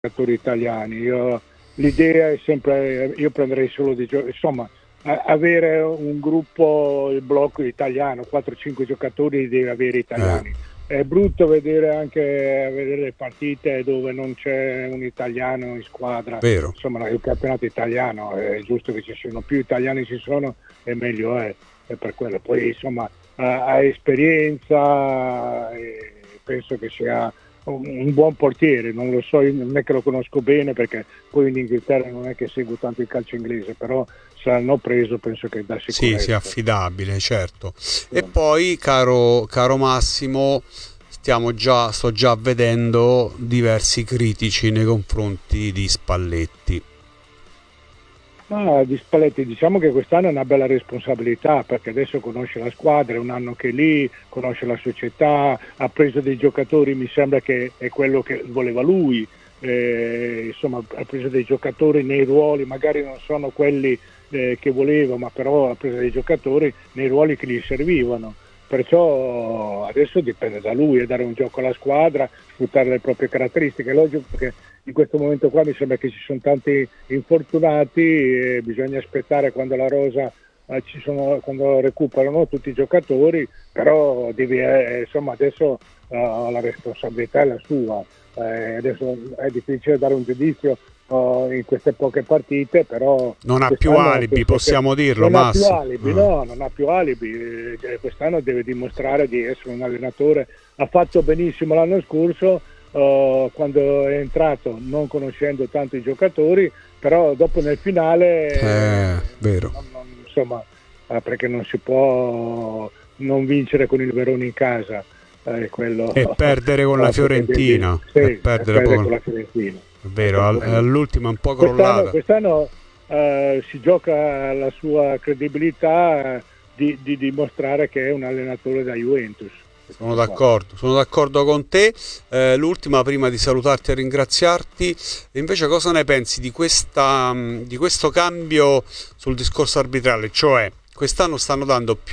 giocatori italiani. L'idea è sempre, io prenderei solo insomma, avere un gruppo, il blocco italiano, 4-5 giocatori deve avere italiani. È brutto vedere le partite dove non c'è un italiano in squadra. Vero. Insomma, il campionato italiano è giusto che ci siano, più italiani ci sono e meglio è per quello. Poi insomma ha esperienza e penso che sia un buon portiere, non lo so, non è che lo conosco bene perché poi in Inghilterra non è che seguo tanto il calcio inglese, però se l'hanno preso penso che dà sicurezza. Sì, sia affidabile, certo. E poi, caro Massimo, sto già vedendo diversi critici nei confronti di Spalletti. Di Spalletti diciamo che quest'anno è una bella responsabilità perché adesso conosce la squadra, è un anno che è lì, conosce la società, ha preso dei giocatori, mi sembra che è quello che voleva lui, insomma ha preso dei giocatori nei ruoli, magari non sono quelli che voleva, ma però ha preso dei giocatori nei ruoli che gli servivano. Perciò adesso dipende da lui, dare un gioco alla squadra, sfruttare le proprie caratteristiche. È logico che in questo momento qua mi sembra che ci sono tanti infortunati e bisogna aspettare quando la rosa quando recuperano tutti i giocatori, però insomma adesso la responsabilità è la sua. Adesso è difficile dare un giudizio in queste poche partite, però non ha più alibi, possiamo dirlo, Massimo. Non ha più alibi, quest'anno deve dimostrare di essere un allenatore. Ha fatto benissimo l'anno scorso quando è entrato non conoscendo tanto i giocatori, però dopo nel finale vero. Insomma, perché non si può non vincere con il Verona in casa e perdere con la Fiorentina, perdere con la Fiorentina. Vero, all'ultimo è un po' crollata. Quest'anno si gioca la sua credibilità di dimostrare che è un allenatore da Juventus. Sono d'accordo con te. L'ultima, prima di salutarti e ringraziarti, invece cosa ne pensi di questo cambio sul discorso arbitrale? Cioè, quest'anno stanno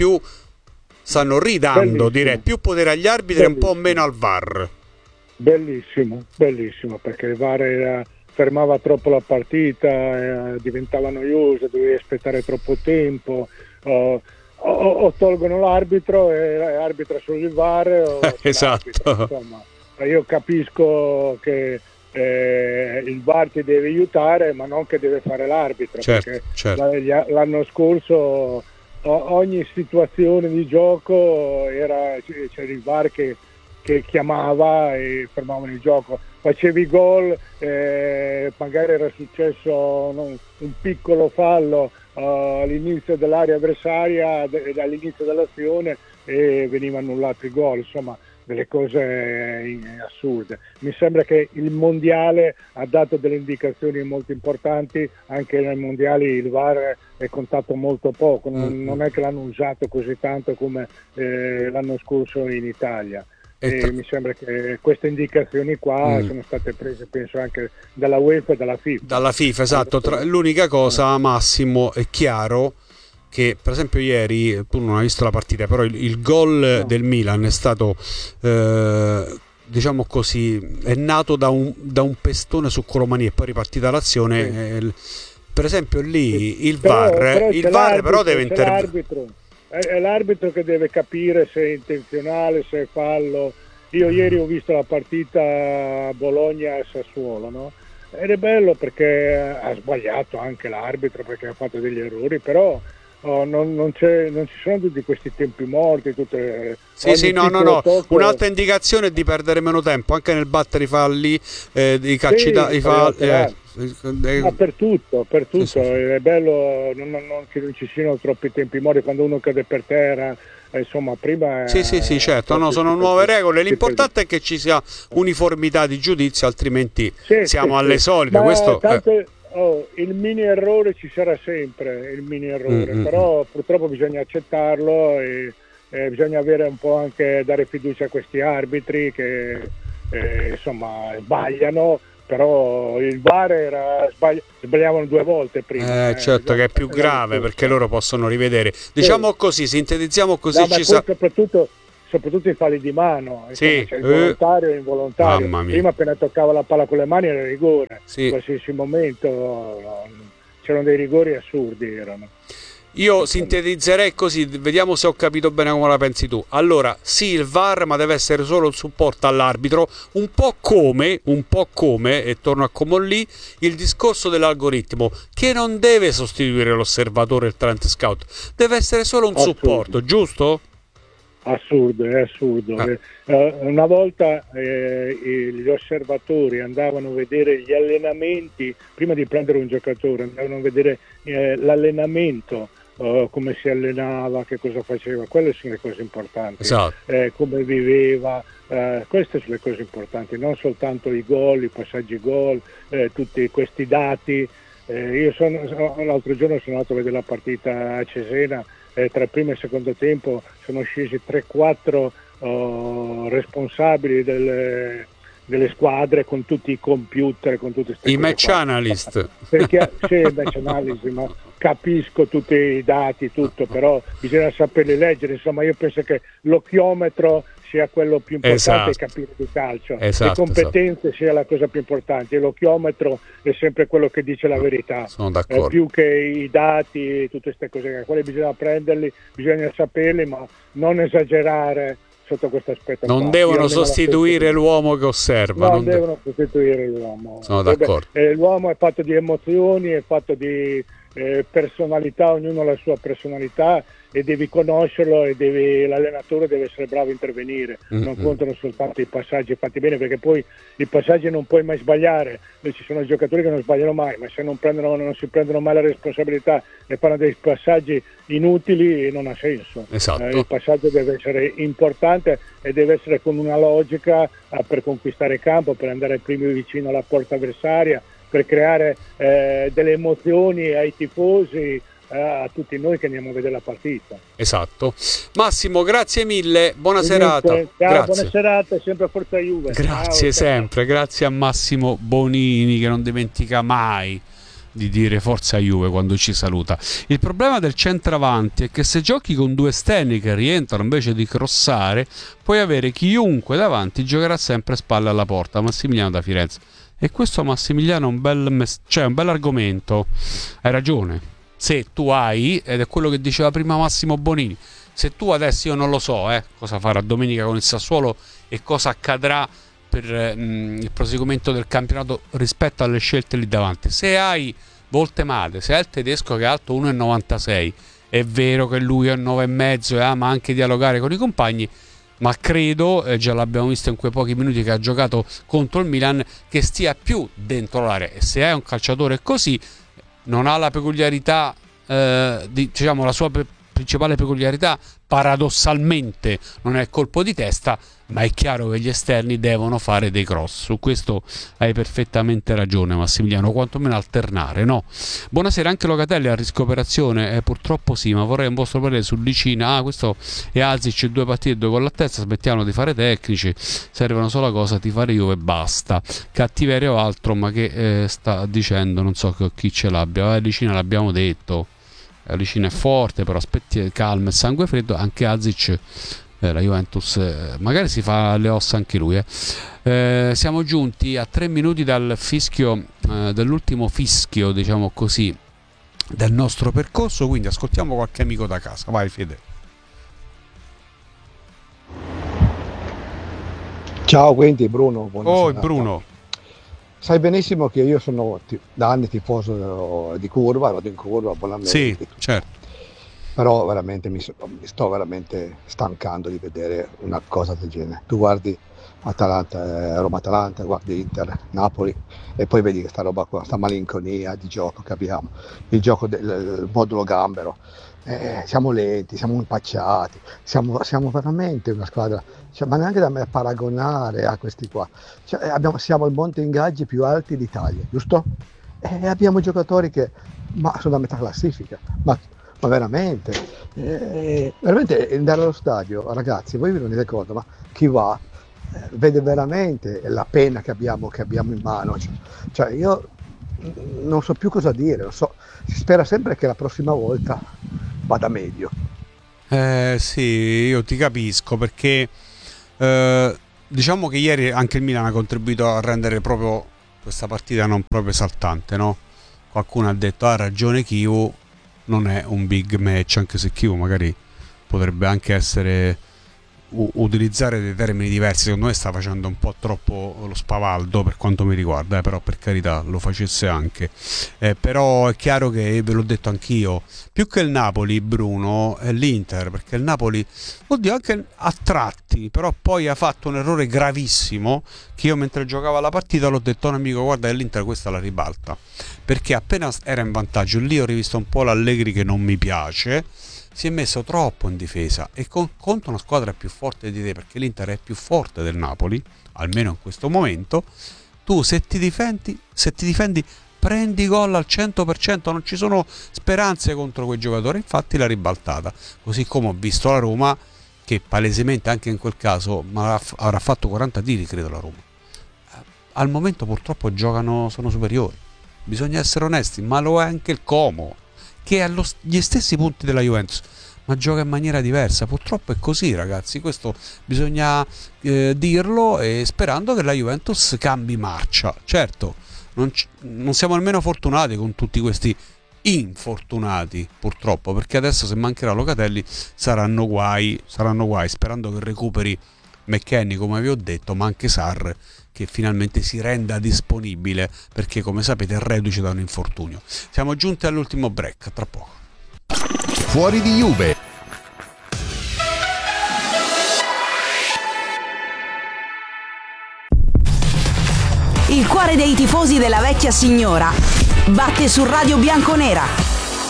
ridando più potere agli arbitri e un po' meno al VAR. Bellissimo, perché il VAR fermava troppo la partita, diventava noiosa, dovevi aspettare troppo tempo, o tolgono l'arbitro e arbitra solo il VAR. Esatto. Insomma, io capisco che il VAR ti deve aiutare, ma non che deve fare l'arbitro, perché l'anno scorso ogni situazione di gioco c'era il VAR che chiamava e fermavano il gioco. Facevi gol, magari era successo un piccolo fallo all'inizio dell'area avversaria, dall'inizio dell'azione, e veniva annullato il gol. Insomma, delle cose assurde. Mi sembra che il mondiale ha dato delle indicazioni molto importanti, anche nei mondiali il VAR è contato molto poco, non è che l'hanno usato così tanto come l'anno scorso in Italia. E mi sembra che queste indicazioni qua sono state prese, penso, anche dalla UEFA e dalla FIFA. Dalla FIFA, esatto. L'unica cosa, Massimo, è chiaro che, per esempio, ieri tu non hai visto la partita, però il gol del Milan è stato diciamo così, è nato da un pestone su Colomani e poi ripartita l'azione. Per esempio lì il VAR però deve intervenire. È l'arbitro che deve capire se è intenzionale, se è fallo. Io ieri ho visto la partita Bologna-Sassuolo, no? Ed è bello perché ha sbagliato anche l'arbitro, perché ha fatto degli errori, però non ci sono tutti questi tempi morti. No. Un'altra indicazione è di perdere meno tempo anche nel battere i falli, i calci per tutto. Sì. È bello che non ci siano troppi tempi morti quando uno cade per terra, insomma prima certo, sono nuove regole, l'importante è che ci sia uniformità di giudizio, altrimenti siamo alle solite. Il mini errore ci sarà sempre, però purtroppo bisogna accettarlo e bisogna avere un po' anche, dare fiducia a questi arbitri che insomma sbagliano, però il VAR sbagliavano 2 volte prima. Certo, che è più grave perché loro possono rivedere. Diciamo così, sintetizziamo così. Soprattutto soprattutto i falli di mano, sì, c'è il volontario e involontario. Prima appena toccava la palla con le mani era rigore, in qualsiasi momento c'erano dei rigori assurdi. Io sintetizzerei così, vediamo se ho capito bene come la pensi tu. Allora, sì, il VAR, ma deve essere solo un supporto all'arbitro, un po' come, e torno a Comolli, il discorso dell'algoritmo, che non deve sostituire l'osservatore e il talent scout, deve essere solo un supporto, giusto? Assurdo, è assurdo. Una volta gli osservatori andavano a vedere gli allenamenti, prima di prendere un giocatore, andavano a vedere l'allenamento, come si allenava, che cosa faceva, quelle sono le cose importanti, come viveva, queste sono le cose importanti, non soltanto i gol, i passaggi gol, tutti questi dati. Io l'altro giorno sono andato a vedere la partita a Cesena, tra il primo e il secondo tempo sono scesi 3-4 responsabili delle squadre con tutti i computer, con tutte queste i match analyst. Perché match analyst, ma capisco tutti i dati, tutto, però bisogna saperli leggere. Insomma, io penso che l'occhiometro sia quello più importante, capire di calcio, le competenze sia la cosa più importante, e l'occhiometro è sempre quello che dice la verità, sono d'accordo. Più che i dati, tutte queste cose, quelli bisogna prenderli, bisogna saperli, ma non esagerare sotto questo aspetto. Non devono sostituire l'uomo che osserva. Non devono sostituire l'uomo. Sono d'accordo. L'uomo è fatto di emozioni, è fatto di personalità, ognuno ha la sua personalità e devi conoscerlo, e l'allenatore deve essere bravo a intervenire. Non contano soltanto i passaggi fatti bene, perché poi i passaggi non puoi mai sbagliare. Ci sono giocatori che non sbagliano mai, ma se non si prendono mai la responsabilità e fanno dei passaggi inutili, non ha senso. Il passaggio deve essere importante e deve essere con una logica per conquistare il campo, per andare primi vicino alla porta avversaria, per creare delle emozioni ai tifosi, a tutti noi che andiamo a vedere la partita. Esatto. Massimo, grazie mille, buona serata. Ciao, grazie. Buona serata, sempre Forza Juve. Grazie, sempre, grazie a Massimo Bonini, che non dimentica mai di dire Forza Juve quando ci saluta. Il problema del centravanti è che se giochi con due esterni che rientrano invece di crossare, puoi avere chiunque davanti giocherà sempre spalle alla porta. Massimiliano da Firenze. E questo, Massimiliano, è un bel argomento. Hai ragione. Se tu hai, ed è quello che diceva prima Massimo Bonini, se tu adesso, io non lo so cosa farà domenica con il Sassuolo e cosa accadrà per il proseguimento del campionato rispetto alle scelte lì davanti, se hai Voltemade, se hai il tedesco che è alto 1,96, è vero che lui è 9,5 e ama anche dialogare con i compagni, ma credo, già l'abbiamo visto in quei pochi minuti che ha giocato contro il Milan, che stia più dentro l'area. E se è un calciatore così, non ha la peculiarità, la sua principale peculiarità paradossalmente non è colpo di testa, ma è chiaro che gli esterni devono fare dei cross. Su questo hai perfettamente ragione, Massimiliano, quantomeno alternare, no? Buonasera, anche Locatelli a rischio operazione? Purtroppo sì, ma vorrei un vostro parere su Licina. Questo è Azic, 2 partite, 2 con la testa, smettiamo di fare tecnici, servono solo cosa, ti fare Juve e basta. Cattiveria o altro, ma che sta dicendo, non so chi ce l'abbia. Licina l'abbiamo detto, Licina è forte, però aspetti, calma e sangue freddo. Anche Azic, la Juventus, magari si fa le ossa anche lui. Siamo giunti a 3 minuti dal fischio, dall'ultimo fischio, diciamo così, del nostro percorso, quindi ascoltiamo qualche amico da casa. Vai Fede. Ciao, quindi Bruno. Buonasera. Bruno. Sai benissimo che io sono da anni tifoso di Curva, vado in Curva, buonamente. Sì, certo. Però veramente mi sto veramente stancando di vedere una cosa del genere. Tu guardi Roma-Atalanta, guardi Inter, Napoli, e poi vedi questa roba qua, questa malinconia di gioco che abbiamo, il gioco del modulo gambero. Siamo lenti, siamo impacciati, siamo veramente una squadra, ma neanche da me paragonare a questi qua. Siamo il monte ingaggi più alti d'Italia, giusto? E abbiamo giocatori che sono a metà classifica, ma veramente andare allo stadio, ragazzi, voi vi rendete conto, ma chi va vede veramente la pena che abbiamo in mano. Cioè io non so più cosa dire, si spera sempre che la prossima volta vada meglio. Sì, io ti capisco, perché diciamo che ieri anche il Milan ha contribuito a rendere proprio questa partita non proprio esaltante, no? Qualcuno ha detto ha ragione Chivu, non è un big match, anche se Chivu magari potrebbe anche essere utilizzare dei termini diversi. Secondo me sta facendo un po' troppo lo spavaldo per quanto mi riguarda, però per carità lo facesse anche, però è chiaro che, ve l'ho detto anch'io, più che il Napoli, Bruno, è l'Inter, perché il Napoli, oddio, anche a tratti, però poi ha fatto un errore gravissimo che io mentre giocavo la partita l'ho detto a un amico: guarda, l'Inter questa la ribalta, perché appena era in vantaggio lì ho rivisto un po' l'Allegri che non mi piace, si è messo troppo in difesa e contro una squadra più forte di te, perché l'Inter è più forte del Napoli, almeno in questo momento. Tu se ti difendi prendi gol al 100%, non ci sono speranze contro quei giocatori. Infatti l'ha ribaltata, così come ho visto la Roma che palesemente anche in quel caso avrà fatto 40 tiri, credo, la Roma. Al momento purtroppo sono superiori, bisogna essere onesti, ma lo è anche il Como, che ha gli stessi punti della Juventus, ma gioca in maniera diversa. Purtroppo è così, ragazzi, questo bisogna dirlo, e sperando che la Juventus cambi marcia. Certo, non siamo nemmeno fortunati con tutti questi infortunati, purtroppo, perché adesso se mancherà Locatelli saranno guai, sperando che recuperi McKennie, come vi ho detto, ma anche Sarr, che finalmente si renda disponibile, perché come sapete è reduce da un infortunio. Siamo giunti all'ultimo break, tra poco. Fuori di Juve. Il cuore dei tifosi della vecchia signora batte su Radio Bianconera.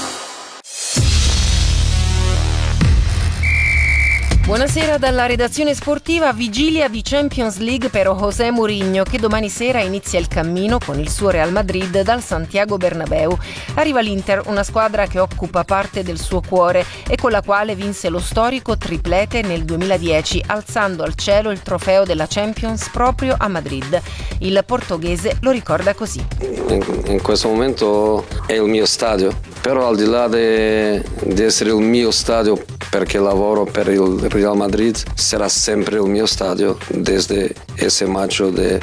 Buonasera dalla redazione sportiva. Vigilia di Champions League per José Mourinho, che domani sera inizia il cammino con il suo Real Madrid dal Santiago Bernabéu. Arriva l'Inter, una squadra che occupa parte del suo cuore e con la quale vinse lo storico triplete nel 2010, alzando al cielo il trofeo della Champions proprio a Madrid. Il portoghese lo ricorda così. In questo momento è il mio stadio, però al di là di essere il mio stadio perché lavoro per il Real Madrid, sarà sempre il mio stadio desde ese maggio del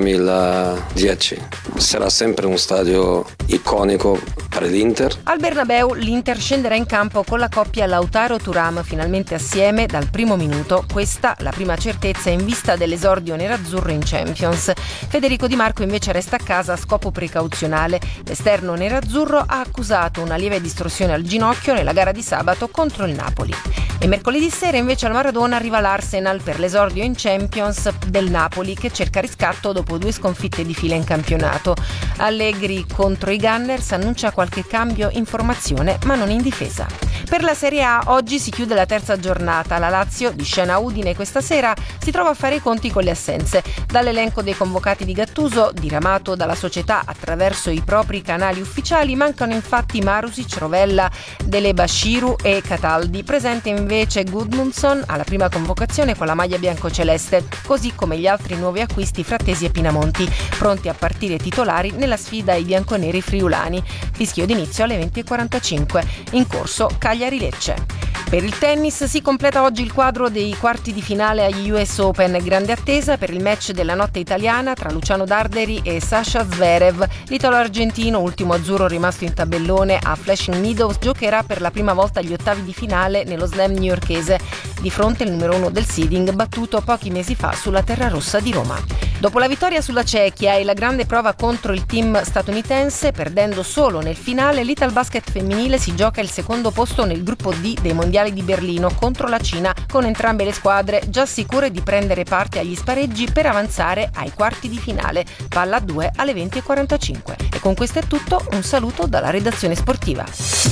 2010. Sarà sempre un stadio iconico per l'Inter. Al Bernabéu l'Inter scenderà in campo con la coppia Lautaro Thuram, finalmente assieme dal primo minuto. Questa la prima certezza in vista dell'esordio nerazzurro in Champions. Federico Di Marco invece resta a casa a scopo precauzionale. L'esterno nerazzurro ha accusato una lieve distorsione al ginocchio nella gara di sabato contro il Napoli. E mercoledì sera invece al Maradona arriva l'Arsenal per l'esordio in Champions del Napoli, che cerca riscatto dopo 2 sconfitte di fila in campionato. Allegri contro i Gunners annuncia qualche cambio in formazione, ma non in difesa. Per la Serie A oggi si chiude la terza giornata. La Lazio, di scena Udine questa sera, si trova a fare i conti con le assenze. Dall'elenco dei convocati di Gattuso, diramato dalla società attraverso i propri canali ufficiali, mancano infatti Marusic, Rovella, Dele Bashiru e Cataldi. Presente invece Gudmundsson alla prima convocazione con la maglia biancoceleste, così come gli altri nuovi acquisti Frattesi e Pinamonti, pronti a partire titolari nella sfida ai bianconeri friulani. Fischio d'inizio alle 20:45. In corso Cagliari-Lecce. Per il tennis si completa oggi il quadro dei quarti di finale agli US Open. Grande attesa per il match della notte italiana tra Luciano Darderi e Sasha Zverev. L'italo-argentino, ultimo azzurro rimasto in tabellone a Flushing Meadows, giocherà per la prima volta gli ottavi di finale nello slam newyorkese, di fronte al numero 1 del seeding, battuto pochi mesi fa sulla terra rossa di Roma. Dopo la vittoria sulla Cechia e la grande prova contro il team statunitense, perdendo solo nel finale, l'Italbasket femminile si gioca il secondo posto nel gruppo D dei mondiali di Berlino contro la Cina, con entrambe le squadre già sicure di prendere parte agli spareggi per avanzare ai quarti di finale. Palla a 2 alle 20:45. E con questo è tutto, un saluto dalla redazione sportiva.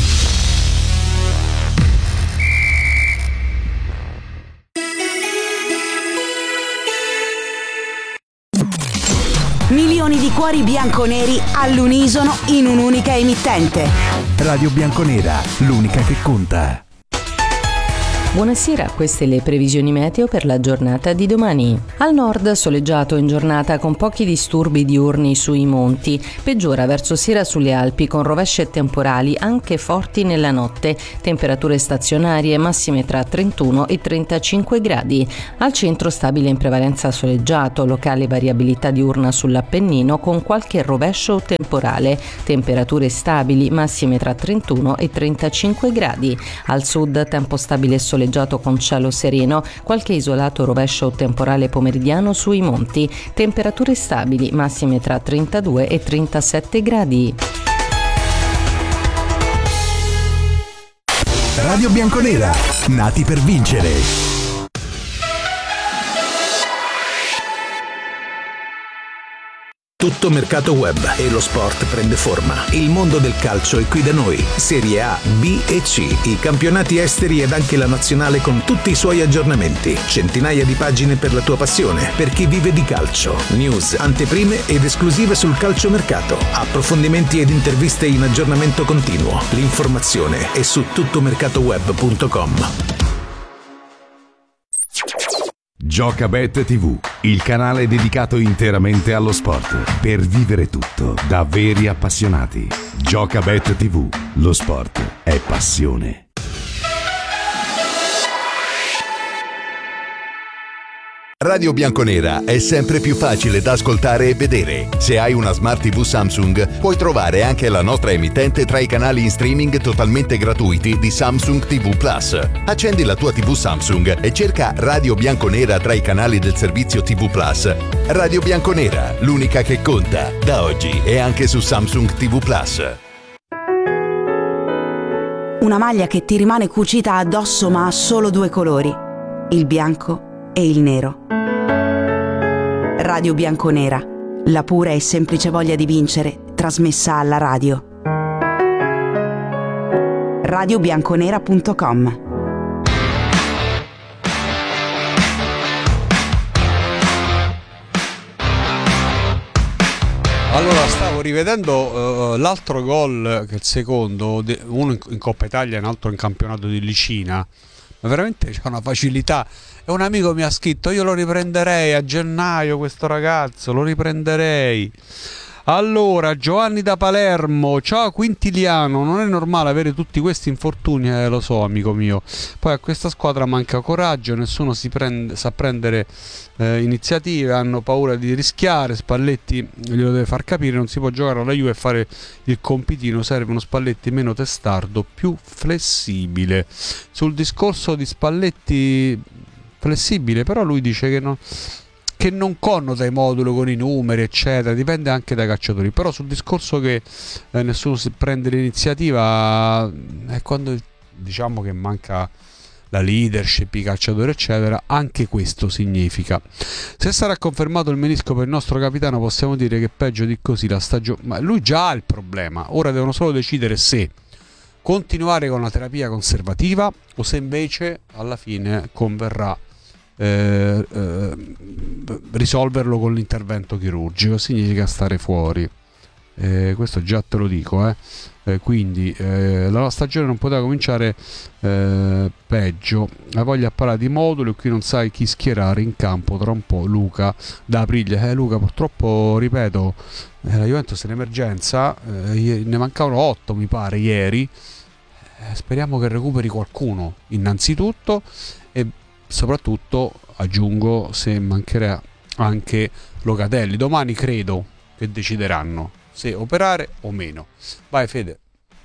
Milioni di cuori bianconeri all'unisono in un'unica emittente. Radio Bianconera, l'unica che conta. Buonasera, queste le previsioni meteo per la giornata di domani. Al nord soleggiato in giornata con pochi disturbi diurni sui monti, peggiora verso sera sulle Alpi con rovesci e temporali anche forti nella notte, temperature stazionarie massime tra 31 e 35 gradi. Al centro stabile in prevalenza soleggiato, locale variabilità diurna sull'Appennino con qualche rovescio o temporale, temperature stabili massime tra 31 e 35 gradi. Al sud tempo stabile e soleggiato con cielo sereno, qualche isolato rovescio o temporale pomeridiano sui monti, temperature stabili massime tra 32 e 37 gradi. Radio Bianconera, nati per vincere. Tutto mercato web e lo sport prende forma. Il mondo del calcio è qui da noi. Serie A, B e C, i campionati esteri ed anche la nazionale con tutti i suoi aggiornamenti. Centinaia di pagine per la tua passione, per chi vive di calcio. News, anteprime ed esclusive sul calciomercato. Approfondimenti ed interviste in aggiornamento continuo. L'informazione è su tuttomercatoweb.com. Giocabet TV, il canale dedicato interamente allo sport, per vivere tutto da veri appassionati. Giocabet TV, lo sport è passione. Radio Bianconera è sempre più facile da ascoltare e vedere. Se hai una Smart TV Samsung, puoi trovare anche la nostra emittente tra i canali in streaming totalmente gratuiti di Samsung TV Plus. Accendi la tua TV Samsung e cerca Radio Bianconera tra i canali del servizio TV Plus. Radio Bianconera, l'unica che conta, da oggi è anche su Samsung TV Plus. Una maglia che ti rimane cucita addosso ma ha solo due colori, il bianco e il nero. Radio Bianconera, la pura e semplice voglia di vincere, trasmessa alla radio. radiobianconera.com. Allora, stavo rivedendo l'altro gol, che è il secondo, uno in Coppa Italia e un altro in campionato di Licina. Ma veramente c'è una facilità. E un amico mi ha scritto: io lo riprenderei a gennaio, questo ragazzo, lo riprenderei. Allora, Giovanni da Palermo: ciao Quintiliano, non è normale avere tutti questi infortuni, lo so amico mio. Poi a questa squadra manca coraggio, nessuno sa prendere iniziative, hanno paura di rischiare. Spalletti glielo deve far capire, non si può giocare alla Juve e fare il compitino, serve uno Spalletti meno testardo, più flessibile. Sul discorso di Spalletti flessibile, però lui dice che non connota i moduli con i numeri eccetera, dipende anche dai calciatori. Però sul discorso che nessuno si prende l'iniziativa, è quando diciamo che manca la leadership, i calciatori eccetera, anche questo significa. Se sarà confermato il menisco per il nostro capitano, possiamo dire che peggio di così la stagione, ma lui già ha il problema, ora devono solo decidere se continuare con la terapia conservativa o se invece alla fine converrà risolverlo con l'intervento chirurgico. Significa stare fuori, questo già te lo dico, quindi la stagione non poteva cominciare peggio. La voglia a parlare di moduli, qui non sai chi schierare in campo tra un po'. Luca da Aprilia. Luca, purtroppo ripeto, la Juventus in emergenza, ne mancavano 8 mi pare ieri. Speriamo che recuperi qualcuno innanzitutto, e soprattutto aggiungo, se mancherà anche Locatelli. Domani credo che decideranno se operare o meno. Vai Fede.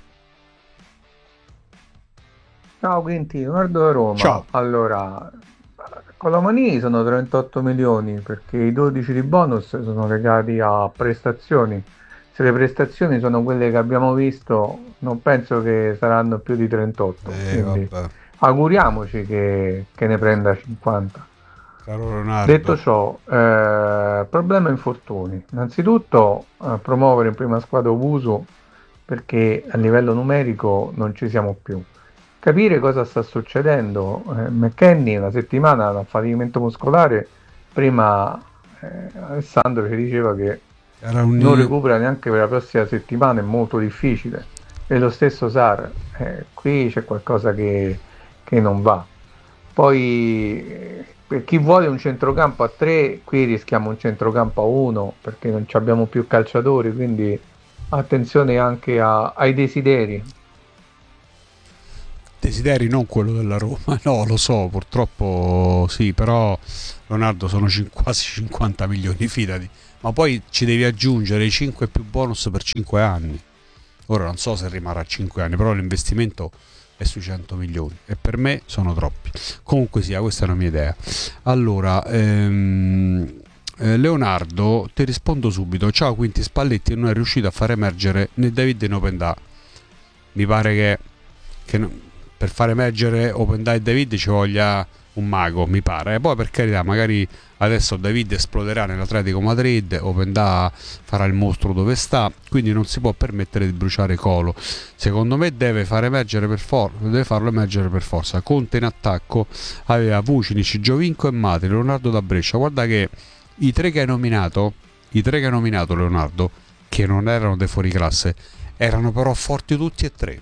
Ciao Quinti, guardo Roma. Ciao. Allora, con la Manini sono 38 milioni perché i 12 di bonus sono legati a prestazioni. Se le prestazioni sono quelle che abbiamo visto, non penso che saranno più di 38. Quindi auguriamoci che ne prenda 50. Caro Ronaldo. Detto ciò, problema infortuni. Innanzitutto promuovere in prima squadra Owusu, perché a livello numerico non ci siamo più. Capire cosa sta succedendo. McKennie una settimana da affaticamento muscolare. Prima Alessandro ci diceva che non recupera neanche per la prossima settimana, è molto difficile. E lo stesso Sarr, qui c'è qualcosa che non va. Poi per chi vuole un centrocampo a 3, qui rischiamo un centrocampo a 1 perché non abbiamo più calciatori, quindi attenzione anche ai desideri. Desideri non quello della Roma, no, lo so, purtroppo sì, però Leonardo sono quasi 50 milioni, fidati, ma poi ci devi aggiungere i 5 più bonus per 5 anni. Ora non so se rimarrà 5 anni, però l'investimento è sui 100 milioni e per me sono troppi. Comunque sia, questa è una mia idea. Allora, Leonardo, ti rispondo subito. Ciao Quinti Spalletti, non è riuscito a far emergere né David né Openda. Mi pare che per far emergere Openda e David ci voglia un mago, mi pare. Poi per carità, magari adesso David esploderà nell'Atletico Madrid, Openda farà il mostro dove sta, quindi non si può permettere di bruciare Colo. Secondo me deve farlo emergere per forza. Conte in attacco aveva Vucinic, Giovinco e Matri, Leonardo da Brescia. Guarda che i tre che hai nominato Leonardo, che non erano dei fuoriclasse, erano però forti tutti e tre,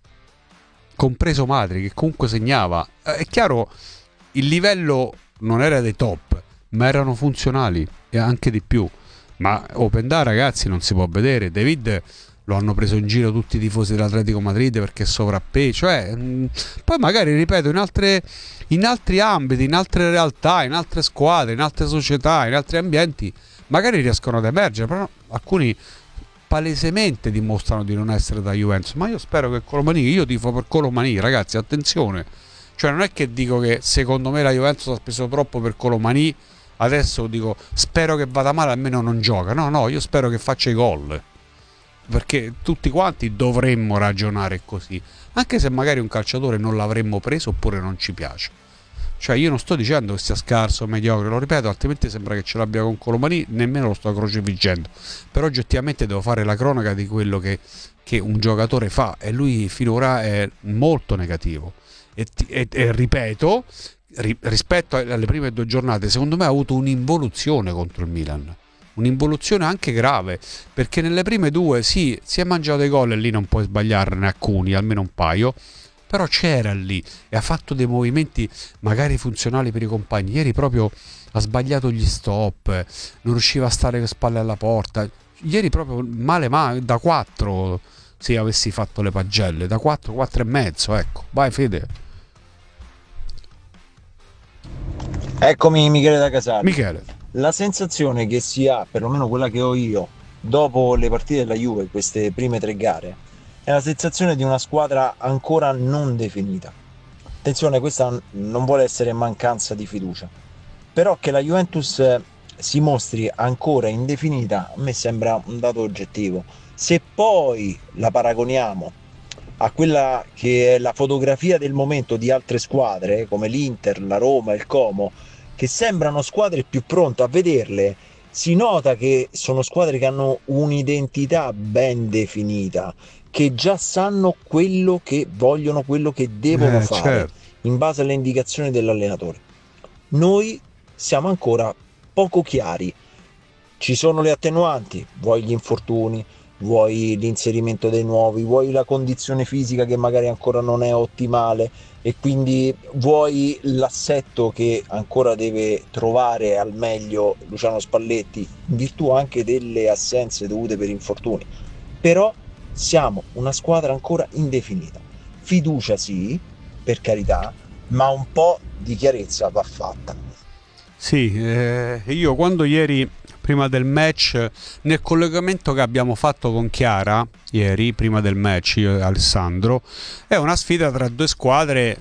compreso Matri che comunque segnava. È chiaro, il livello non era dei top, ma erano funzionali e anche di più. Ma Openda, ragazzi, non si può vedere. David lo hanno preso in giro tutti i tifosi dell'Atletico Madrid perché è sovrappeso, poi magari, ripeto, in altri ambiti, in altre realtà, in altre squadre, in altre società, in altri ambienti magari riescono ad emergere, però alcuni palesemente dimostrano di non essere da Juventus. Ma io spero che io tifo per Colomani, ragazzi, attenzione, cioè non è che dico che secondo me la Juventus ha speso troppo per Colomani, adesso dico spero che vada male, almeno non gioca. No, io spero che faccia i gol, perché tutti quanti dovremmo ragionare così, anche se magari un calciatore non l'avremmo preso oppure non ci piace. Cioè io non sto dicendo che sia scarso o mediocre, lo ripeto, altrimenti sembra che ce l'abbia con Colomani, nemmeno lo sto crocifiggendo, però oggettivamente devo fare la cronaca di quello che un giocatore fa, e lui finora è molto negativo e ripeto, rispetto alle prime 2 giornate secondo me ha avuto un'involuzione contro il Milan, un'involuzione anche grave, perché nelle prime 2 sì, si è mangiato i gol e lì non puoi sbagliarne alcuni, almeno un paio, però c'era lì e ha fatto dei movimenti magari funzionali per i compagni. Ieri proprio ha sbagliato gli stop, non riusciva a stare con spalle alla porta. Ieri proprio male da 4, se avessi fatto le pagelle, da 4 e mezzo, ecco. Vai Fede. Eccomi Michele da Casale. Michele. La sensazione che si ha, perlomeno quella che ho io, dopo le partite della Juve, queste prime 3 gare, è la sensazione di una squadra ancora non definita. Attenzione, questa non vuole essere mancanza di fiducia, però che la Juventus si mostri ancora indefinita a me sembra un dato oggettivo. Se poi la paragoniamo a quella che è la fotografia del momento di altre squadre come l'Inter, la Roma, il Como, che sembrano squadre più pronte, a vederle si nota che sono squadre che hanno un'identità ben definita, che già sanno quello che vogliono, quello che devono fare, certo, in base alle indicazioni dell'allenatore. Noi siamo ancora poco chiari, ci sono le attenuanti, vuoi gli infortuni, vuoi l'inserimento dei nuovi, vuoi la condizione fisica che magari ancora non è ottimale e quindi vuoi l'assetto che ancora deve trovare al meglio Luciano Spalletti in virtù anche delle assenze dovute per infortuni. Però siamo una squadra ancora indefinita. Fiducia sì, per carità, ma un po' di chiarezza va fatta. Sì, io quando ieri, prima del match, nel collegamento che abbiamo fatto con Chiara ieri, prima del match, io e Alessandro, è una sfida tra 2 squadre,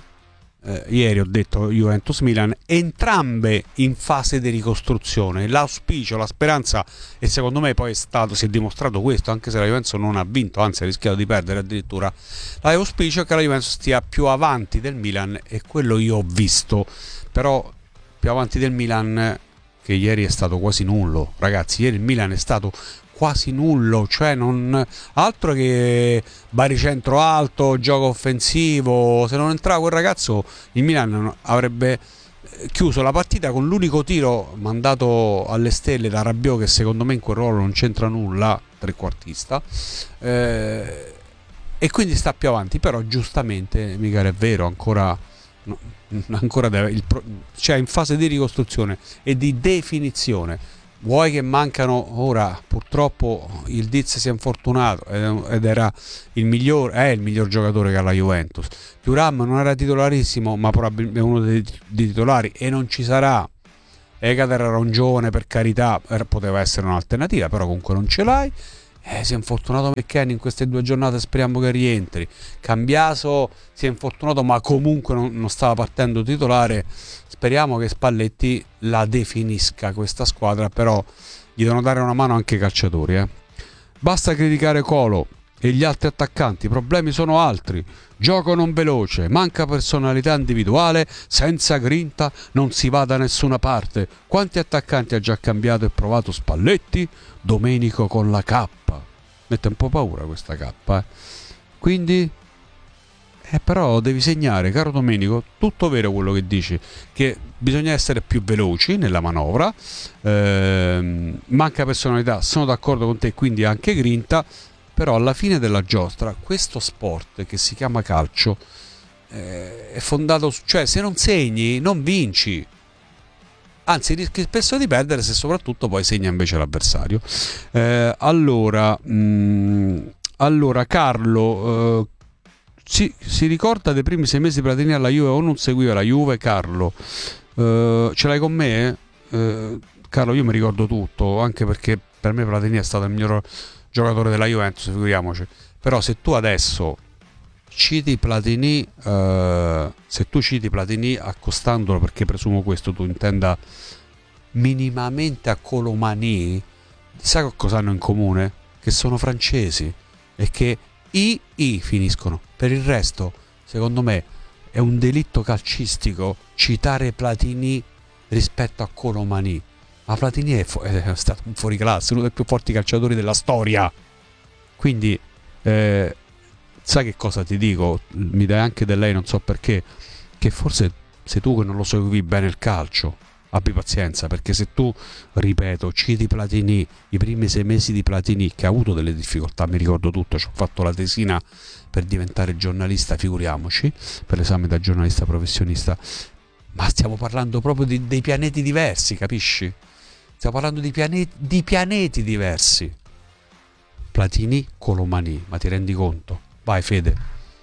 ieri ho detto Juventus-Milan, entrambe in fase di ricostruzione. L'auspicio, la speranza, e secondo me poi si è dimostrato questo, anche se la Juventus non ha vinto, anzi ha rischiato di perdere addirittura, l'auspicio è che la Juventus stia più avanti del Milan, e quello io ho visto, però più avanti del Milan, che ieri è stato quasi nullo. Ragazzi, ieri il Milan è stato quasi nullo, cioè non altro che baricentro alto, gioco offensivo. Se non entrava quel ragazzo, il Milan avrebbe chiuso la partita con l'unico tiro mandato alle stelle da Rabiot, che secondo me in quel ruolo non c'entra nulla, trequartista, e quindi sta più avanti. Però giustamente, Michele, è vero, ancora ancora cioè in fase di ricostruzione e di definizione. Vuoi che mancano ora, purtroppo il Diz si è infortunato ed era è il miglior giocatore che ha la Juventus. Thuram non era titolarissimo, ma probabilmente è uno dei titolari e non ci sarà. Ekater era un giovane, per carità, poteva essere un'alternativa, però comunque non ce l'hai. Si è infortunato McKennie in queste 2 giornate, speriamo che rientri. Cambiaso si è infortunato, ma comunque non stava partendo titolare. Speriamo che Spalletti la definisca questa squadra, però gli devono dare una mano anche i calciatori. Basta criticare Colo e gli altri attaccanti, i problemi sono altri. Gioco non veloce, manca personalità individuale, senza grinta non si va da nessuna parte. Quanti attaccanti ha già cambiato e provato Spalletti? Domenico con la K. Mette un po' paura questa K. Quindi però devi segnare, caro Domenico, tutto vero quello che dici, che bisogna essere più veloci nella manovra, manca personalità, sono d'accordo con te, quindi anche grinta. Però alla fine della giostra questo sport che si chiama calcio è fondato cioè se non segni non vinci, anzi rischi spesso di perdere se soprattutto poi segna invece l'avversario. Allora Carlo si ricorda dei primi 6 mesi Platini alla Juve o non seguiva la Juve? Carlo, ce l'hai con me? Carlo, io mi ricordo tutto, anche perché per me Platini è stato il miglior giocatore della Juventus, figuriamoci. Però se tu adesso citi Platini, accostandolo, perché presumo questo tu intenda minimamente a Colomani, sai cosa hanno in comune? Che sono francesi e che i finiscono. Per il resto, secondo me, è un delitto calcistico citare Platini rispetto a Colomani. Ma Platini è stato un fuoriclasse, uno dei più forti calciatori della storia. Quindi sai che cosa ti dico? Mi dai anche del lei, non so perché, che forse sei tu che non lo segui bene il calcio. Abbi pazienza, perché se tu, ripeto, citi Platini, i primi 6 mesi di Platini, che ha avuto delle difficoltà, mi ricordo tutto, ci ho fatto la tesina per diventare giornalista, figuriamoci, per l'esame da giornalista professionista, ma stiamo parlando proprio dei pianeti diversi, capisci? Stiamo parlando di pianeti diversi. Platini, Colomani, ma ti rendi conto? Vai Fede.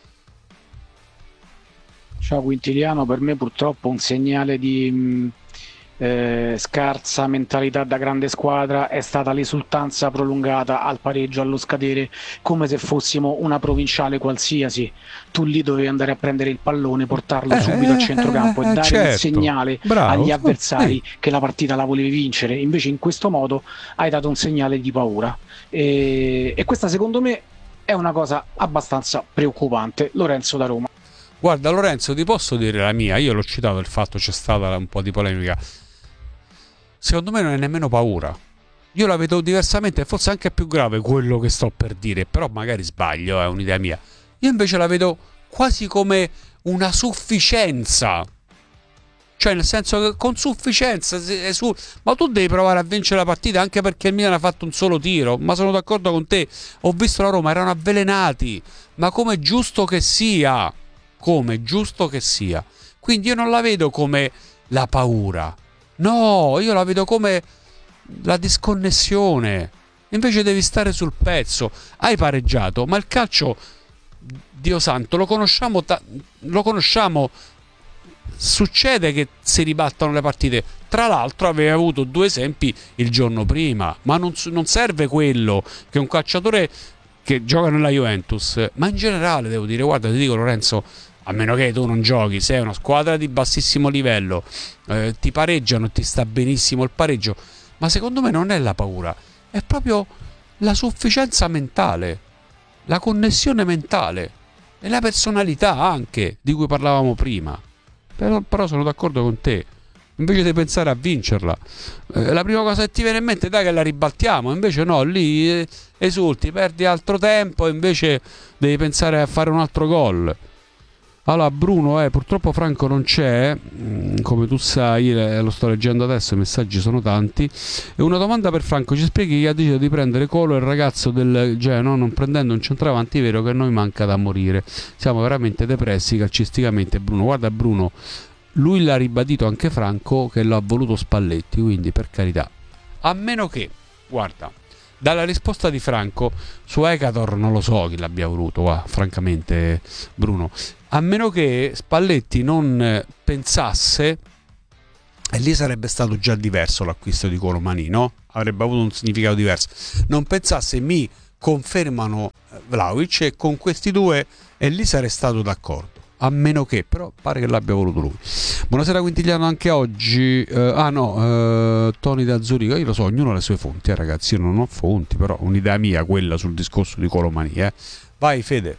Ciao Quintiliano, per me purtroppo un segnale di scarsa mentalità da grande squadra è stata l'esultanza prolungata al pareggio, allo scadere, come se fossimo una provinciale qualsiasi. Tu lì dovevi andare a prendere il pallone, portarlo subito a centrocampo e dare il segnale agli avversari che la partita la volevi vincere. Invece in questo modo hai dato un segnale di paura e questa secondo me è una cosa abbastanza preoccupante. Lorenzo da Roma. Guarda Lorenzo, ti posso dire la mia, io l'ho citato il fatto, c'è stata un po' di polemica. Secondo me non è nemmeno paura. Io la vedo diversamente, forse anche più grave quello che sto per dire, però magari sbaglio, è un'idea mia. Io invece la vedo quasi come una sufficienza. Cioè nel senso che con sufficienza ma tu devi provare a vincere la partita, anche perché il Milan ha fatto un solo tiro. Ma sono d'accordo con te, ho visto la Roma, erano avvelenati, ma come giusto che sia. Quindi io non la vedo come la paura, no, io la vedo come la disconnessione. Invece devi stare sul pezzo. Hai pareggiato, ma il calcio, Dio santo, lo conosciamo, succede che si ribattano le partite. Tra l'altro aveva avuto 2 esempi il giorno prima, ma non serve quello che un calciatore che gioca nella Juventus, ma in generale devo dire, guarda, ti dico Lorenzo, a meno che tu non giochi, sei una squadra di bassissimo livello, ti pareggiano, ti sta benissimo il pareggio, ma secondo me non è la paura, è proprio la sufficienza mentale, la connessione mentale e la personalità anche di cui parlavamo prima. Però sono d'accordo con te, invece di pensare a vincerla, la prima cosa che ti viene in mente, dai che la ribaltiamo, invece no, lì esulti, perdi altro tempo, invece devi pensare a fare un altro gol. Allora Bruno, purtroppo Franco non c'è, come tu sai, lo sto leggendo adesso, i messaggi sono tanti. E una domanda per Franco: ci spieghi chi ha deciso di prendere Colo, il ragazzo del Genoa, non prendendo un centravanti vero che a noi manca da morire? Siamo veramente depressi calcisticamente. Bruno, guarda Bruno, lui l'ha ribadito anche Franco che l'ha voluto Spalletti, quindi per carità, a meno che, guarda, dalla risposta di Franco su Ekator non lo so chi l'abbia voluto, francamente Bruno, a meno che Spalletti non pensasse, e lì sarebbe stato già diverso l'acquisto di Colomani, no? Avrebbe avuto un significato diverso. Non pensasse, mi confermano Vlahovic e con questi due, e lì sarei stato d'accordo. A meno che, però pare che l'abbia voluto lui. Buonasera Quintiliano, anche oggi. Tony da Zurigo. Io lo so, ognuno ha le sue fonti, ragazzi. Io non ho fonti, però un'idea mia quella sul discorso di Colomani. Vai Fede.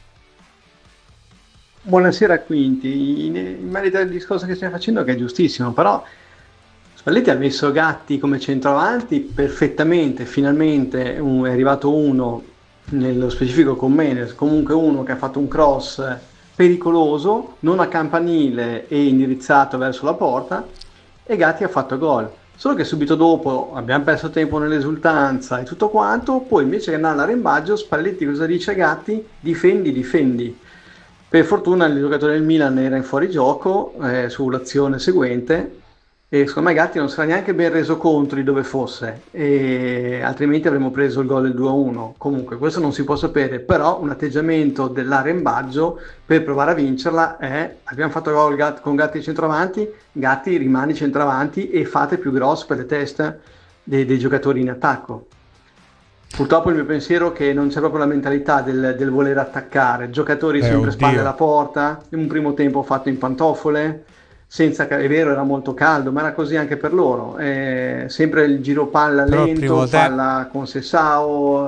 Buonasera Quinti. In merito al discorso che stiamo facendo, che è giustissimo, però Spalletti ha messo Gatti come centravanti perfettamente. Finalmente è arrivato uno, nello specifico con Menez, comunque uno che ha fatto un cross pericoloso, non a campanile e indirizzato verso la porta, e Gatti ha fatto gol. Solo che subito dopo abbiamo perso tempo nell'esultanza e tutto quanto, poi invece che andare all'arrembaggio, Spalletti cosa dice a Gatti? Difendi. Per fortuna il giocatore del Milan era in fuorigioco sull'azione seguente, e secondo me Gatti non si era neanche ben reso conto di dove fosse, e altrimenti avremmo preso il gol del 2-1. Comunque questo non si può sapere, però un atteggiamento dell'arrembaggio per provare a vincerla è: abbiamo fatto gol con Gatti centravanti, Gatti rimani centravanti e fate più grosso per le teste dei giocatori in attacco. Purtroppo il mio pensiero è che non c'è proprio la mentalità del voler attaccare, giocatori sempre spalle alla porta, in un primo tempo fatto in pantofole, è vero, era molto caldo, ma era così anche per loro. Sempre il giro palla lento, palla con Sessao.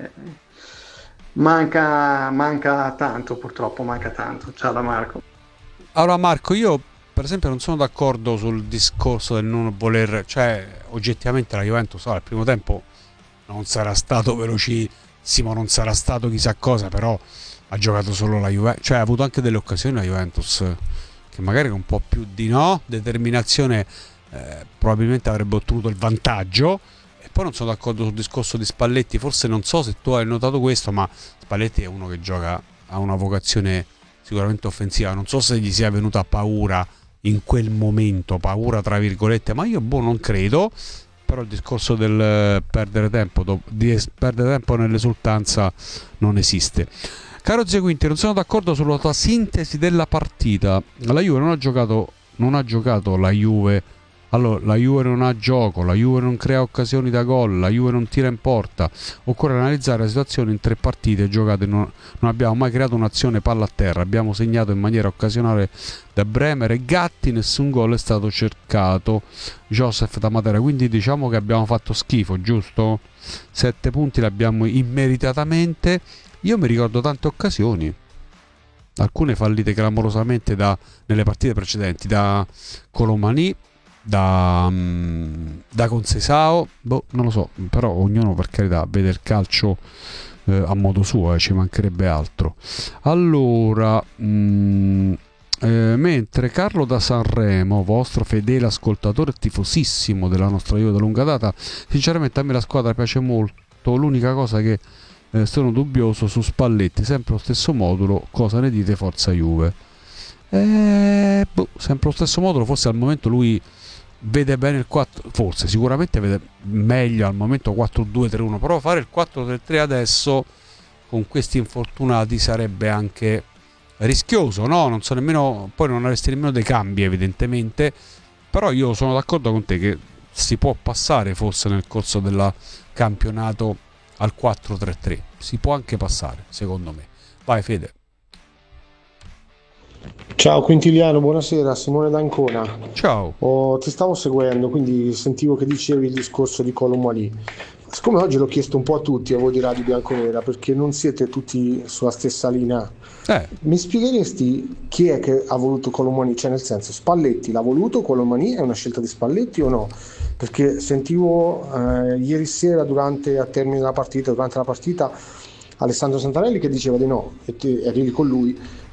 Manca tanto, purtroppo manca tanto. Ciao da Marco. Allora Marco, io per esempio non sono d'accordo sul discorso del non voler, cioè oggettivamente la Juventus al primo tempo non sarà stato velocissimo, non sarà stato chissà cosa, però ha giocato solo la Juventus, cioè ha avuto anche delle occasioni la Juventus che magari con un po' più di determinazione probabilmente avrebbe ottenuto il vantaggio. E poi non sono d'accordo sul discorso di Spalletti, forse non so se tu hai notato questo, ma Spalletti è uno che gioca, ha una vocazione sicuramente offensiva, non so se gli sia venuta paura in quel momento, paura tra virgolette, ma io non credo. Però il discorso del perdere tempo nell'esultanza non esiste. Caro Zio Quinti, non sono d'accordo sulla tua sintesi della partita. La Juve non ha giocato la Juve. Allora, la Juve non ha gioco, la Juve non crea occasioni da gol, la Juve non tira in porta. Occorre analizzare la situazione in 3 partite giocate. Non abbiamo mai creato un'azione palla a terra. Abbiamo segnato in maniera occasionale da Bremer e Gatti, nessun gol è stato cercato. Joseph da Matera, quindi diciamo che abbiamo fatto schifo, giusto? 7 punti l'abbiamo immeritatamente. Io mi ricordo tante occasioni, alcune fallite clamorosamente nelle partite precedenti, da Colomani, da Concesao, non lo so, però ognuno per carità vede il calcio a modo suo, ci mancherebbe altro. Allora, mentre Carlo da Sanremo, vostro fedele ascoltatore e tifosissimo della nostra Juve da lunga data, sinceramente a me la squadra piace molto, l'unica cosa che sono dubbioso su Spalletti, sempre lo stesso modulo, cosa ne dite, forza Juve? Sempre lo stesso modulo, forse al momento lui vede bene il 4, forse sicuramente vede meglio al momento 4-2-3-1, però fare il 4-3-3 adesso con questi infortunati sarebbe anche rischioso, no? Non so nemmeno, poi non avresti nemmeno dei cambi evidentemente, però io sono d'accordo con te che si può passare forse nel corso del campionato al 4-3-3, si può anche passare secondo me. Vai Fede. Ciao Quintiliano, buonasera, Simone d'Ancona. Ciao. Ti stavo seguendo, quindi sentivo che dicevi il discorso di Colomani. Siccome oggi l'ho chiesto un po' a tutti a voi di Radio Bianconera, perché non siete tutti sulla stessa linea, mi spiegheresti chi è che ha voluto Colomani? Cioè nel senso, Spalletti l'ha voluto Colomani? È una scelta di Spalletti o no? Perché sentivo ieri sera durante la partita Alessandro Santarelli che diceva di no, e te arrivi con lui,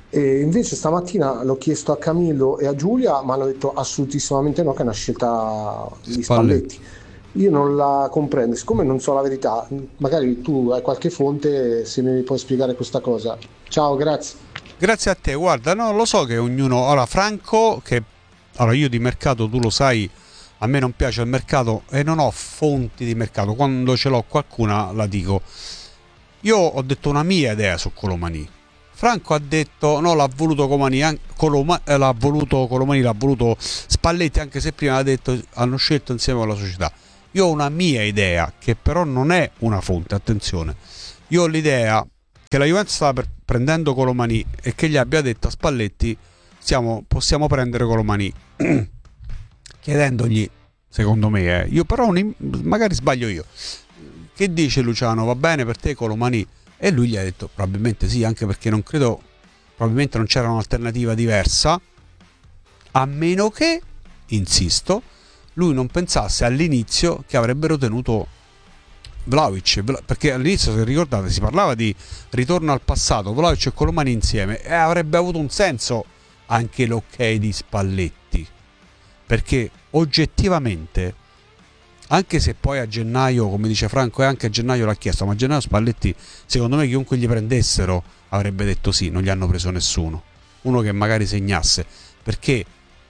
E invece stamattina l'ho chiesto a Camillo e a Giulia, ma hanno detto assolutissimamente no, che è una scelta di Spalletti. Io non la comprendo, siccome non so la verità, magari tu hai qualche fonte, se mi puoi spiegare questa cosa. Ciao, grazie. Grazie a te, guarda, no, lo so che ognuno... Ora, Franco, allora io di mercato, tu lo sai, a me non piace il mercato e non ho fonti di mercato, quando ce l'ho qualcuna la dico. Io ho detto una mia idea su Colomani. Franco ha detto no, l'ha voluto l'ha voluto Spalletti, anche se prima ha detto hanno scelto insieme con la società. Io ho una mia idea, che però non è una fonte, attenzione. Io ho l'idea che la Juventus stava prendendo Colomani e che gli abbia detto a Spalletti possiamo prendere Colomani, chiedendogli, secondo me, io però magari sbaglio io, che dice Luciano, va bene per te Colomani? E lui gli ha detto probabilmente sì, anche perché non credo, probabilmente non c'era un'alternativa diversa, a meno che, insisto, lui non pensasse all'inizio che avrebbero tenuto Vlahovic, perché all'inizio, se ricordate, si parlava di ritorno al passato, Vlahovic e Colomani insieme, e avrebbe avuto un senso anche l'ok di Spalletti, perché oggettivamente, anche se poi a gennaio, come dice Franco, e anche a gennaio l'ha chiesto, ma a gennaio Spalletti, secondo me chiunque gli prendessero avrebbe detto sì, non gli hanno preso nessuno, uno che magari segnasse, perché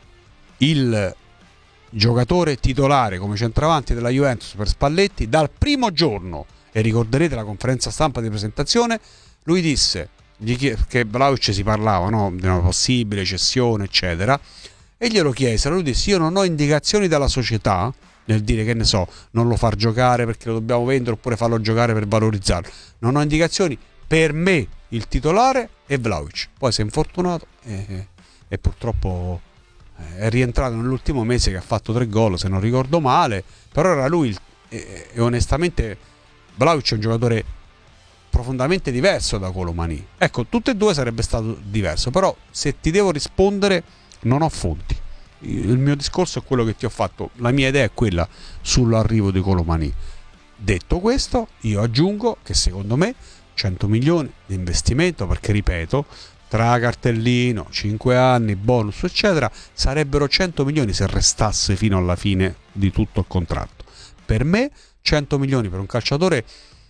il giocatore titolare come centravanti della Juventus per Spalletti dal primo giorno, e ricorderete la conferenza stampa di presentazione, lui disse che Vlahovic si parlava, no, di una possibile cessione eccetera, e glielo chiesero, lui disse io non ho indicazioni dalla società nel dire, che ne so, non lo far giocare perché lo dobbiamo vendere oppure farlo giocare per valorizzarlo, non ho indicazioni, per me il titolare è Vlahovic, poi si è infortunato e purtroppo è rientrato nell'ultimo mese che ha fatto 3 gol se non ricordo male, però era lui e onestamente Vlahovic è un giocatore profondamente diverso da Colomani, ecco, tutte e due sarebbe stato diverso, però se ti devo rispondere non ho fonti, il mio discorso è quello che ti ho fatto, la mia idea è quella sull'arrivo di Colomani. Detto questo, io aggiungo che secondo me 100 milioni di investimento, perché ripeto, tra cartellino, 5 anni, bonus eccetera, sarebbero 100 milioni se restasse fino alla fine di tutto il contratto. Per me 100 milioni per un calciatore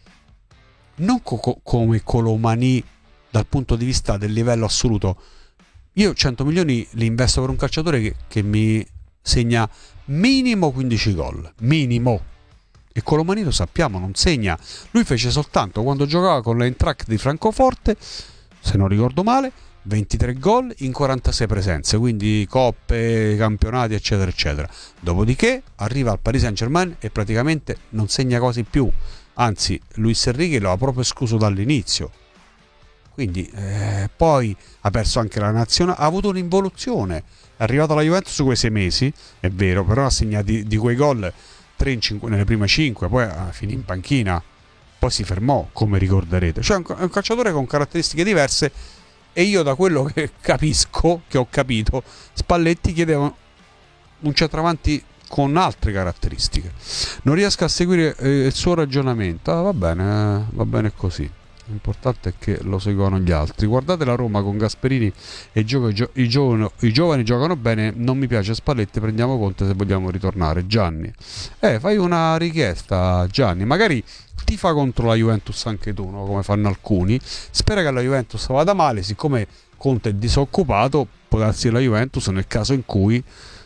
non come Colomani dal punto di vista del livello assoluto. Io 100 milioni li investo per un calciatore che mi segna minimo 15 gol, minimo. E Colomani lo sappiamo, non segna. Lui fece soltanto, quando giocava con l'Eintracht di Francoforte, se non ricordo male, 23 gol in 46 presenze, quindi coppe, campionati eccetera eccetera. Dopodiché arriva al Paris Saint-Germain e praticamente non segna quasi più. Anzi, Luis Enrique lo ha proprio escluso dall'inizio. Quindi poi ha perso anche la nazionale, ha avuto un'involuzione, è arrivato alla Juventus su quei 6 mesi, è vero, però ha segnato di quei gol 3 nelle prime 5, poi finì in panchina, poi si fermò, come ricorderete. Cioè è un calciatore con caratteristiche diverse, e io da quello che capisco, che ho capito, Spalletti chiedeva un centravanti con altre caratteristiche. Non riesco a seguire il suo ragionamento. Va bene così. L'importante è che lo seguono gli altri. Guardate la Roma con Gasperini e i giovani giocano bene. Non mi piace Spalletti, prendiamo Conte se vogliamo ritornare. Gianni, fai una richiesta, Gianni, magari ti fa contro la Juventus anche tu, no? Come fanno alcuni. Spera che la Juventus vada male, siccome Conte è disoccupato, può darsi la Juventus nel caso in cui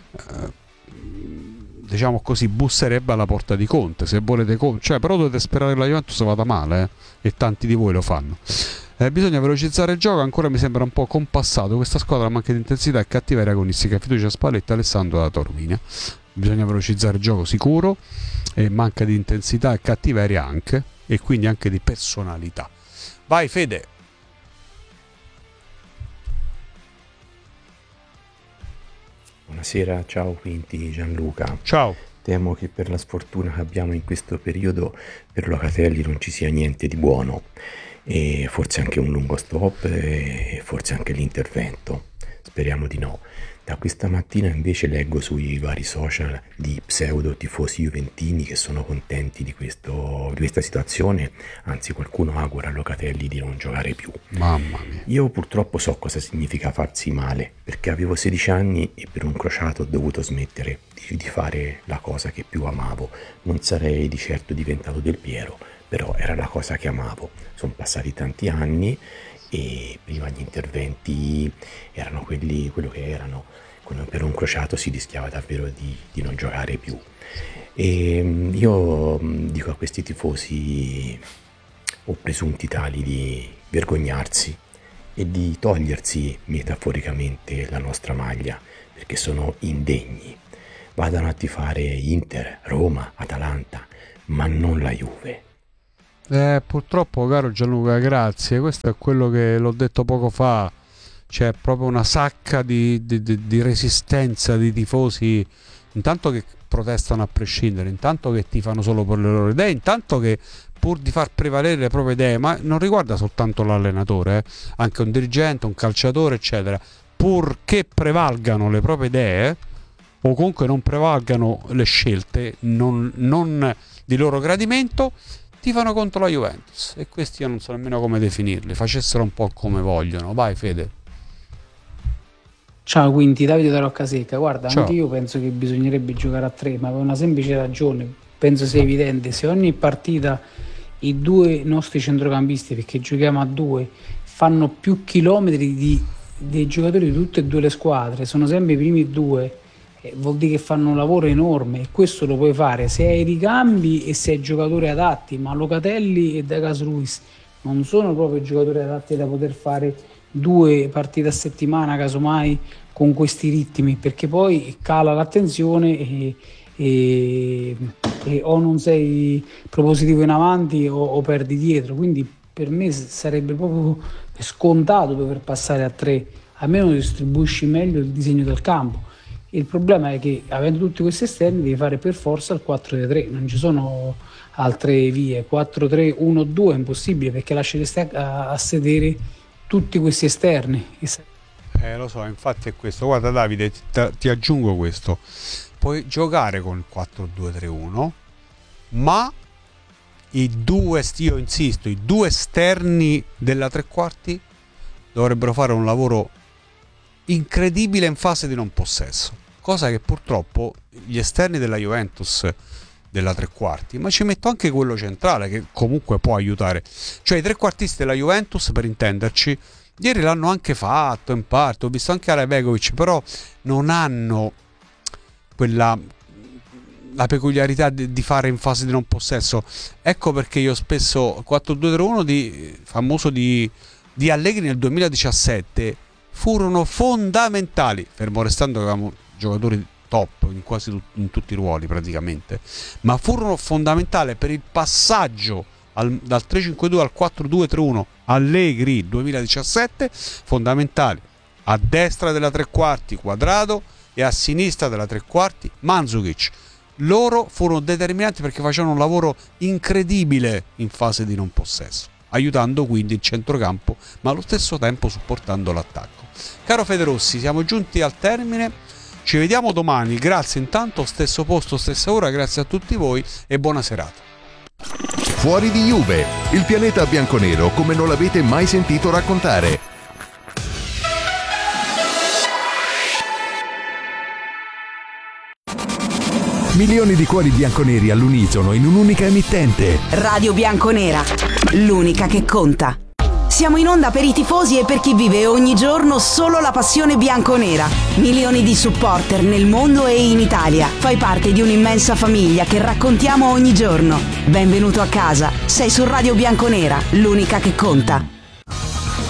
diciamo così, busserebbe alla porta di Conte, se volete cioè, però dovete sperare che la Juventus vada male, e tanti di voi lo fanno. Bisogna velocizzare il gioco, ancora mi sembra un po' compassato, questa squadra manca di intensità e cattiveria agonistica, fiducia Spalletti, Alessandro da Taormina. Bisogna velocizzare il gioco sicuro, e manca di intensità e cattiveria anche, e quindi anche di personalità. Vai Fede. Buonasera, ciao Quinti, Gianluca. Ciao. Temo che per la sfortuna che abbiamo in questo periodo per Locatelli non ci sia niente di buono, e forse anche un lungo stop e forse anche l'intervento. Speriamo di no. Da questa mattina invece leggo sui vari social di pseudo tifosi juventini che sono contenti di questa situazione, anzi qualcuno augura a Locatelli di non giocare più. Mamma mia. Io purtroppo so cosa significa farsi male, perché avevo 16 anni e per un crociato ho dovuto smettere di fare la cosa che più amavo. Non sarei di certo diventato Del Piero, però era la cosa che amavo. Sono passati tanti anni e prima gli interventi erano quello che erano. Per un crociato si rischiava davvero di non giocare più. E io dico a questi tifosi o presunti tali di vergognarsi e di togliersi metaforicamente la nostra maglia, perché sono indegni. Vadano a tifare Inter, Roma, Atalanta, ma non la Juve. Purtroppo, caro Gianluca, grazie, questo è quello che l'ho detto poco fa. C'è proprio una sacca di resistenza di tifosi, intanto che protestano a prescindere, intanto che tifano solo per le loro idee, intanto che pur di far prevalere le proprie idee, ma non riguarda soltanto l'allenatore, anche un dirigente, un calciatore, eccetera, purché prevalgano le proprie idee o comunque non prevalgano le scelte non di loro gradimento, tifano contro la Juventus. E questi io non so nemmeno come definirli, facessero un po' come vogliono. Vai Fede. Ciao, quindi Davide da Roccasecca. Guarda, Ciao. Anche io penso che bisognerebbe giocare a 3, ma per una semplice ragione, penso sia evidente. Se ogni partita i due nostri centrocampisti, perché giochiamo a 2, fanno più chilometri dei giocatori di tutte e due le squadre, sono sempre i primi 2, vuol dire che fanno un lavoro enorme, e questo lo puoi fare se hai ricambi e se hai giocatori adatti, ma Locatelli e De Castro non sono proprio giocatori adatti da poter fare 2 partite a settimana casomai con questi ritmi, perché poi cala l'attenzione e o non sei propositivo in avanti o perdi dietro. Quindi per me sarebbe proprio scontato dover passare a 3, almeno distribuisci meglio il disegno del campo. Il problema è che avendo tutti questi esterni devi fare per forza il 4-3, non ci sono altre vie. 4-3-1-2 è impossibile, perché lasceresti a sedere tutti questi esterni. Lo so, infatti è questo. Guarda Davide, ti aggiungo questo: puoi giocare con il 4-2-3-1, ma i due esterni della tre quarti dovrebbero fare un lavoro incredibile in fase di non possesso, cosa che purtroppo gli esterni della Juventus della tre quarti, ma ci metto anche quello centrale che comunque può aiutare, cioè i trequartisti della Juventus, per intenderci, ieri l'hanno anche fatto in parte, ho visto anche Arabegovic, però non hanno la peculiarità di fare in fase di non possesso. Ecco perché io spesso 4-2-3-1 famoso di Allegri nel 2017 furono fondamentali, fermo restando che avevamo giocatori top in tutti i ruoli praticamente, ma furono fondamentali per il passaggio dal 3-5-2 al 4-2-3-1 Allegri 2017, fondamentali a destra della tre quarti Quadrado e a sinistra della tre quarti Mandzukic. Loro furono determinanti perché facevano un lavoro incredibile in fase di non possesso, aiutando quindi il centrocampo ma allo stesso tempo supportando l'attacco. Caro Federossi, siamo giunti al termine, ci vediamo domani, grazie intanto, stesso posto, stessa ora, grazie a tutti voi e buona serata. Fuori di Juve, il pianeta bianconero come non l'avete mai sentito raccontare. Milioni di cuori bianconeri all'unisono in un'unica emittente. Radio Bianconera, l'unica che conta. Siamo in onda per i tifosi e per chi vive ogni giorno solo la passione bianconera. Milioni di supporter nel mondo e in Italia. Fai parte di un'immensa famiglia che raccontiamo ogni giorno. Benvenuto a casa. Sei su Radio Bianconera, l'unica che conta.